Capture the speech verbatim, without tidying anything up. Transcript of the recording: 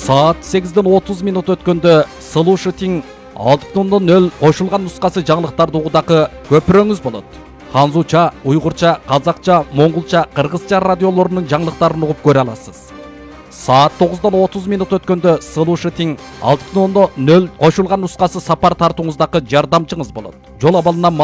Saat сегизден отуз минут өткөндө Слушатиң алты бүтүн нөл кошулган нускасы жаңылыктарды угудагы көпүрөңүз болот. Ханзуча, уйгурча, казакча, монголча, кыргызча радиолорунун жаңылыктарын угуп көрө аласыз. Saat тогуздон отуз минут өткөндө Слушатиң алты бүтүн нөл кошулган нускасы сапар тартууңуздагы жардамчыңыз болот. Жол абалынан